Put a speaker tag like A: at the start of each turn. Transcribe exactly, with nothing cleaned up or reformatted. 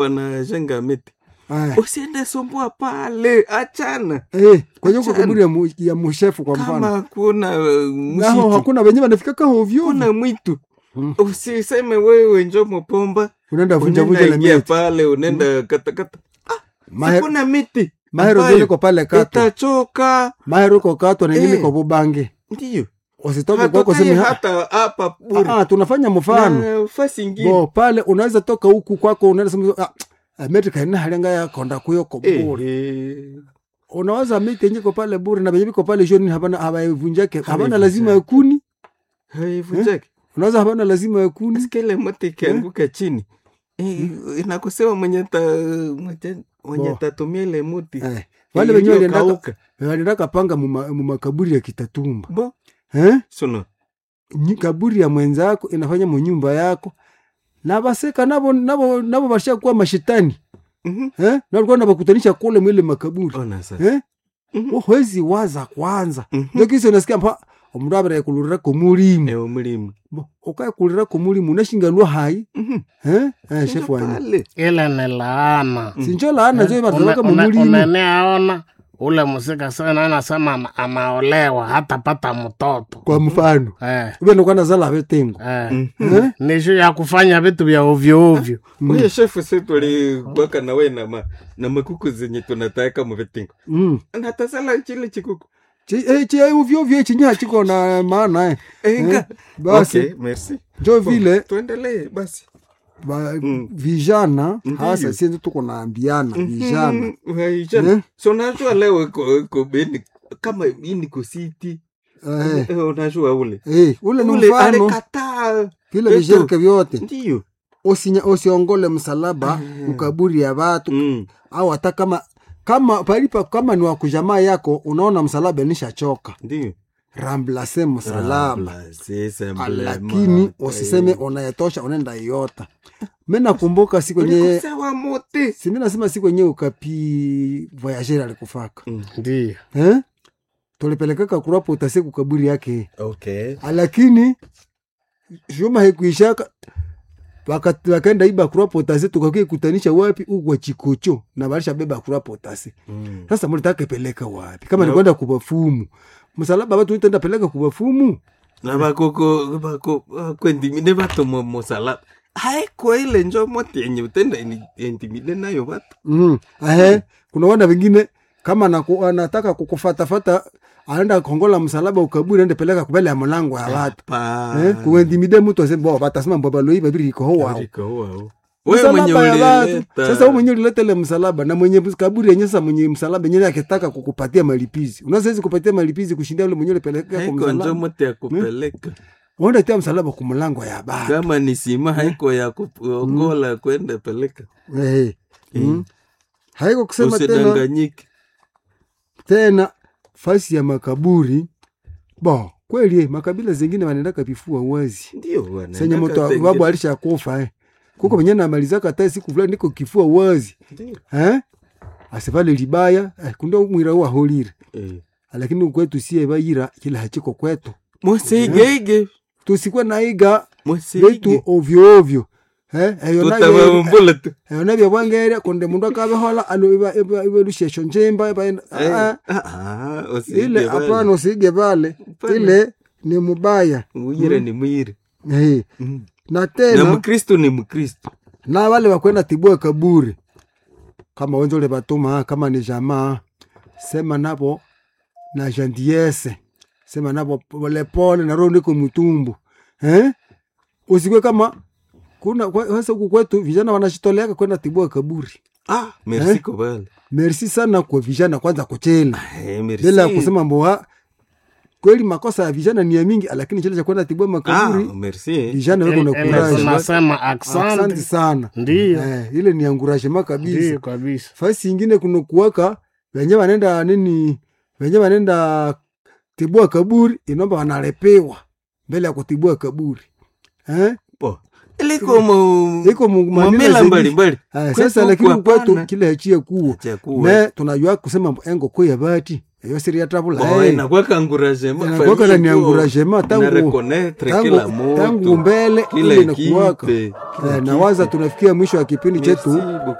A: wanajenga miti. Usiende sumbua pale, achana.
B: Eh, kwa hiyo kaburi ya, mu, ya mshefu kwa mfano.
A: Kama kuna uh, msitu.
B: Nao hakuna wenyewe wanafika ka ovyo.
A: Kuna mwitu. Hmm. Usiseme wewe njoo mpomba.
B: Unaenda vunja vunja la miti
A: pale, unaenda hmm. kata kata. Ah, Maher, kuna miti.
B: Mahero zile kwa pale kato.
A: Itachoka.
B: Mahero kwa kato na nini eh. kwa bubange.
A: Ndiyo.
B: Usitoke kwako sema
A: hata hapa bure.
B: Ah, tunafanya mfano.
A: Fasi nyingine.
B: Bo pale unaweza toka huku kwako unaenda sema ah Amerika ina halenga ya konda kuyo kwa bure. Eh. Unaweza miti yenyewe pale bure na benyewe pale joni hapana hawaivunjake. Hapana lazima yakuni.
A: Haivunjake. Eh?
B: Unaweza hapana lazima yakuni.
A: Sikile mti kianguka eh? chini. Eh, hmm. inakusema mwenye ta mwenye, mwenye tatumia ile mti.
B: Eh. Wale wenyewe waliendaka waliendaka panga mu makaburi ya Kitatumba.
A: Bo.
B: Eh?
A: Sono.
B: Kaburi ya mwenzako inafanya mu nyumba yako. Na baseka nabo nabo nabo basha kuwa mashetani. Mhm. Mm eh? Na walikuwa nabakutanisha kule mwile makaburi.
A: Ona sasa. Eh?
B: Mhm. Mm Wezi waza kwanza. Mm Ndio -hmm. Kisa unasikia mpa omundu abere kulurira ko mulimu.
A: Eh mulimu.
B: Bo ukaya kulurira ko mulimu unashinganwa hai. Mhm. Mm eh? Eh shefu wangu.
C: Ila ni laana.
B: Mm. Sinjo laana zio matoroka mu mulimu.
C: Unaneaona ule musika sana anasema amaolewa hata pata mtoto.
B: Kwa mfano.
C: Eh.
B: Ube ndo kana zala betengo.
C: Eh. Mm -hmm. Eh? Nisho ya kufanya vitu vya ovyo ovyo.
A: Wewe shefu sisi tulibaka na wewe na ma, na makuku zenye tunataka mu betengo. Mm. Natasala chile chikuku.
B: Chi eh chi ovyo ovyo chinya chiko na maana eh.
A: Eh. Basi. Okay, merci.
B: Jo vile
A: tuendelee basi.
B: Ba, mm. Vijana hasa sisi tuko naambiana vijana.
A: Vijana. Eh? So najua leo iko iko beni kama ini kusiti. Eh, eh unajua ule.
B: Eh, ule ni mfano.
A: Alikataa
B: vile vijana vyote.
A: Ndio.
B: Osinya osiongole msalaba ukaburi ya watu mm. au hata kama kama palipa kama ni wa kujamaa yako unaona msalaba nishachoka.
A: Ndio.
B: Ramblase msalaba. Lakini usiseme unayatosha unaenda yota. Mimi nakumbuka siku yenyewe
A: sawa mote.
B: Si mimi nasema siku yenyewe ukapi voyager alikufaka.
C: Ndio.
B: Mm. Eh? Tulipelekeka kurapo utasiku kaburi yake.
A: Okay.
B: Lakini juma haikuishaka wakati wakaenda iba kurapo utasi tukakie kutanisha wapi huko Chikocho na balisha beba kurapo utasi. Mm. Sasa mlitaka peleka wapi? Kama ni kwenda kubafumu. Msalaba watu utaenda peleka kubafumu.
A: Na bakoko bako kwendimine bato mu msalaba. Hai kwa ile njoo mote yenye utenda intimide nayo watu.
B: Mhm. Eh, kuna wana wengine kama naku, anataka kukufuata fata anaenda kongola msalaba ukaburi ende peleka kubele ya mlango ya watu. Eh, kuintimide mtu asema batasema baba loi babiri iko hoa.
A: Iko hoa. Wewe mwenye
B: ulileta. Sasa wewe mwenye ulileta ile msalaba na mwenye kaburi yenyewe sasa mwenye msalaba yenyewe akitaka kukupatia malipizi. Unaweza kupatia malipizi kushindia yule mwenye ulipeleka
A: kwa msalaba. Haiko njoo mote ya kupeleka.
B: Wanda tia msalaba kwa mlango ya baba.
A: Kama ni sima haiko ya kuongola mm. kwenda peleka.
B: Eh. Mm. Haiko kusema tena.
A: Usidanganyike.
B: Tena fasi ya makaburi. Bo, kweli makabila zingine wanaenda kapifua wazi.
A: Ndio wanaenda.
B: Senya moto babu alishakufa eh. Kuko mwenye na malizaka hata siku fulani niko kifua wazi.
A: Ndio.
B: Eh? Asifale libaya, eh, kundo mwira wa holire.
A: Eh.
B: Lakini kwetu sie bayira kila hachiko kwetu.
A: Mosegege.
B: Tusikwe naiga
A: vitu
B: ovyo ovyo. Eh, ayo
A: na tutabavumbula tu.
B: Ayo na byabwangere konde mundu akabehola alo iba iba iba njemba iba
A: ah ah
B: osige ile hapana usige vale ile ni mubaya
A: uyire ni mwire
B: eh na tena
A: na mkristo ni mkristo
B: na wale wakwenda tibua kaburi kama wenzole batuma kama ni jamaa sema napo na jandiese sema napo pole pole na roho niko mtumbu eh usikwe kama kuna sasa huku kwetu vijana wanashitolea kwenda tibua kaburi.
A: Ah, merci eh? Kobale.
B: Merci sana kwa vijana kwanza kuchela.
A: Eh, merci.
B: Bila kusema mboa kweli makosa ya vijana ni ya mingi lakini chele cha kwenda tibua makaburi.
A: Ah, merci.
B: Vijana wako na courage.
C: Tunasema asante
B: sana.
C: Ndio.
B: Eh, ile ni encouragement kabisa.
C: Ndio kabisa.
B: Fasi nyingine kuna kuwaka wenyewe wanaenda nini? Wenyewe wanaenda tibua kaburi inaomba wanalepewa mbele ya kutibua kaburi. Eh?
A: Po. Iliko mu
B: iko
A: mamela mbali mbali.
B: Sasa lakini kwetu kile hachia kuwa. Na tunajua kusema engo kwa ya bati. hiyo siri ya tabula
A: Oh,
B: eh
A: inakuweka encouragement.
B: inakuweka
A: Famille
B: ni
A: iko
B: encouragement
A: na
B: tangu
A: reconnaître kila
B: tangu
A: mtu,
B: tangu mbele
A: kila
B: ile inakuwaka
A: ekipe, kila
B: eh, na waza
A: ekipe.
B: tunafikia mwisho wa kipindi
A: Merci
B: chetu.
A: beaucoup.